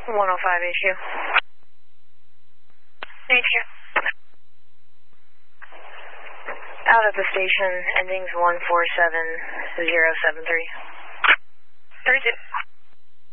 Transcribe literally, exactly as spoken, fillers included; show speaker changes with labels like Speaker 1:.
Speaker 1: one oh five H Q.
Speaker 2: H Q.
Speaker 1: Out at the station, endings one four seven zero seven three.
Speaker 2: three two.